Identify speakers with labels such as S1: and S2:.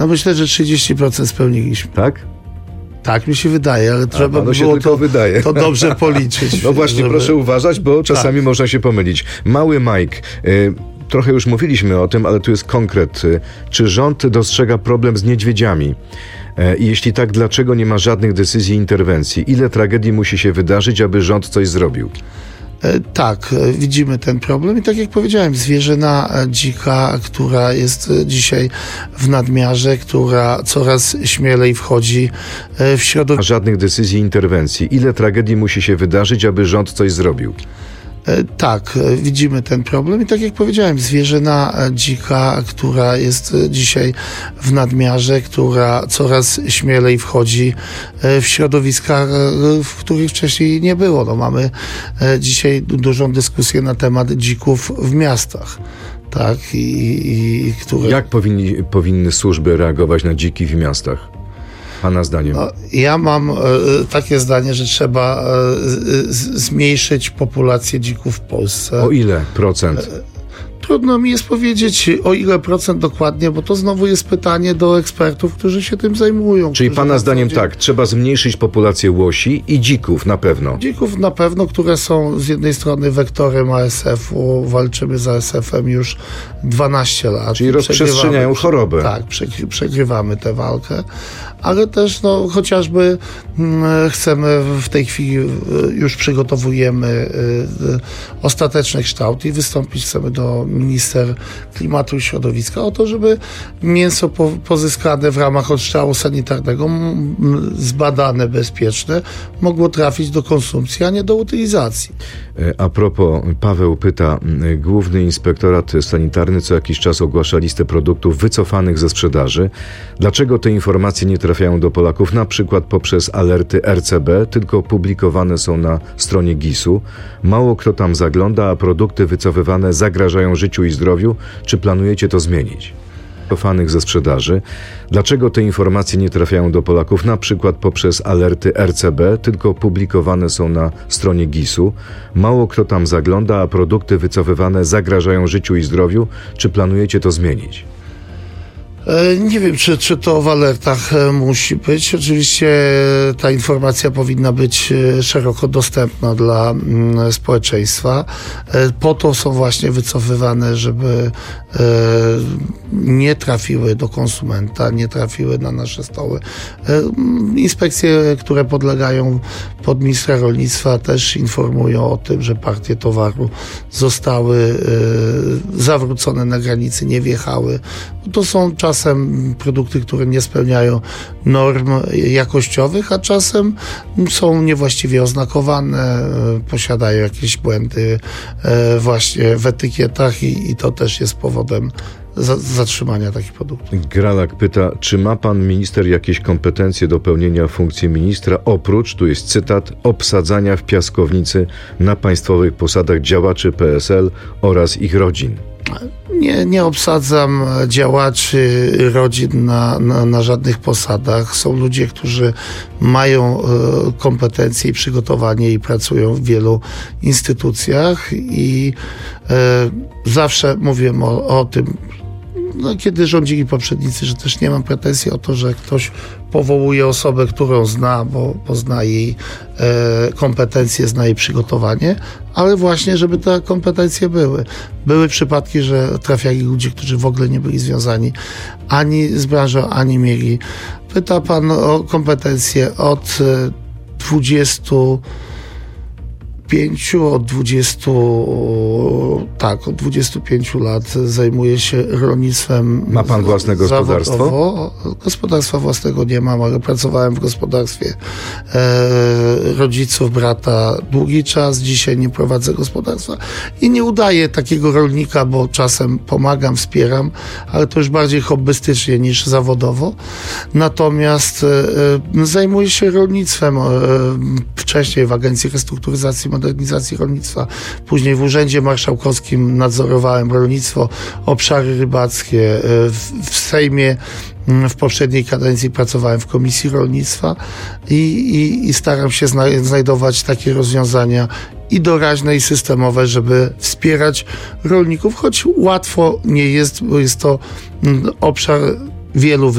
S1: No myślę, że 30% spełniliśmy.
S2: Tak?
S1: Tak mi się wydaje, ale trzeba by
S2: się
S1: było
S2: tylko wydaje.
S1: to dobrze policzyć.
S2: No właśnie, proszę uważać, bo czasami można się pomylić. Mały Mike, trochę już mówiliśmy o tym, ale tu jest konkret. Czy rząd dostrzega problem z niedźwiedziami? I jeśli tak, dlaczego nie ma żadnych decyzji i interwencji? Ile tragedii musi się wydarzyć, aby rząd coś zrobił?
S1: Tak, widzimy ten problem i tak jak powiedziałem, zwierzyna dzika, która jest dzisiaj w nadmiarze, która coraz śmielej wchodzi w środowisko.
S2: Żadnych decyzji i interwencji. Ile tragedii musi się wydarzyć, aby rząd coś zrobił?
S1: Tak, widzimy ten problem i tak jak powiedziałem, zwierzyna dzika, która jest dzisiaj w nadmiarze, która coraz śmielej wchodzi w środowiska, w których wcześniej nie było. No, mamy dzisiaj dużą dyskusję na temat dzików w miastach. Tak, które...
S2: Jak powinny służby reagować na dziki w miastach? Pana zdaniem?
S1: Ja mam takie zdanie, że trzeba zmniejszyć populację dzików w Polsce.
S2: O ile procent?
S1: Trudno mi jest powiedzieć, o ile procent dokładnie, bo to znowu jest pytanie do ekspertów, którzy się tym zajmują.
S2: Czyli pana zdaniem tak, trzeba zmniejszyć populację łosi i dzików na pewno.
S1: Dzików na pewno, które są z jednej strony wektorem ASF-u, walczymy z ASF-em już 12 lat.
S2: Czyli rozprzestrzeniają chorobę.
S1: Tak, przegrywamy tę walkę, ale też chociażby chcemy w tej chwili, już przygotowujemy ostateczny kształt i wystąpić chcemy do minister klimatu i środowiska o to, żeby mięso pozyskane w ramach odstrzału sanitarnego, zbadane, bezpieczne, mogło trafić do konsumpcji, a nie do utylizacji.
S2: A propos, Paweł pyta, Główny Inspektorat Sanitarny co jakiś czas ogłasza listę produktów wycofanych ze sprzedaży. Dlaczego te informacje nie trafiają do Polaków, na przykład poprzez alerty RCB, tylko publikowane są na stronie GIS-u? Mało kto tam zagląda, a produkty wycofywane zagrażają życiu i zdrowiu. Czy planujecie to zmienić? Wycofanych ze sprzedaży. Dlaczego te informacje nie trafiają do Polaków, na przykład poprzez alerty RCB, tylko publikowane są na stronie GIS-u? Mało kto tam zagląda, a produkty wycofywane zagrażają życiu i zdrowiu. Czy planujecie to zmienić?
S1: Nie wiem, czy to w alertach musi być. Oczywiście ta informacja powinna być szeroko dostępna dla społeczeństwa. Po to są właśnie wycofywane, żeby nie trafiły do konsumenta, nie trafiły na nasze stoły. Inspekcje, które podlegają pod ministra rolnictwa, też informują o tym, że partie towaru zostały zawrócone na granicy, nie wjechały. To są czasem produkty, które nie spełniają norm jakościowych, a czasem są niewłaściwie oznakowane, posiadają jakieś błędy właśnie w etykietach i to też jest powodem zatrzymania takich produktów.
S2: Gralak pyta, czy ma pan minister jakieś kompetencje do pełnienia funkcji ministra, oprócz, tu jest cytat, obsadzania w piaskownicy na państwowych posadach działaczy PSL oraz ich rodzin?
S1: Nie obsadzam działaczy, rodzin na żadnych posadach. Są ludzie, którzy mają kompetencje i przygotowanie i pracują w wielu instytucjach i zawsze mówiłem o tym, kiedy rządzili poprzednicy, że też nie mam pretensji o to, że ktoś powołuje osobę, którą zna, bo zna jej kompetencje, zna jej przygotowanie, ale właśnie, żeby te kompetencje były. Były przypadki, że trafiali ludzie, którzy w ogóle nie byli związani ani z branżą, ani mieli. Pyta pan o kompetencje od 25 lat zajmuję się rolnictwem.
S2: Ma pan własne gospodarstwo?
S1: Gospodarstwa własnego nie mam, ale pracowałem w gospodarstwie rodziców, brata długi czas. Dzisiaj nie prowadzę gospodarstwa i nie udaję takiego rolnika, bo czasem pomagam, wspieram, ale to już bardziej hobbystycznie niż zawodowo. Natomiast zajmuję się rolnictwem. Wcześniej w Agencji Restrukturyzacji i Modernizacji Rolnictwa, później w Urzędzie Marszałkowskim nadzorowałem rolnictwo, obszary rybackie. W Sejmie w poprzedniej kadencji pracowałem w Komisji Rolnictwa i staram się znajdować takie rozwiązania i doraźne, i systemowe, żeby wspierać rolników, choć łatwo nie jest, bo jest to obszar wielu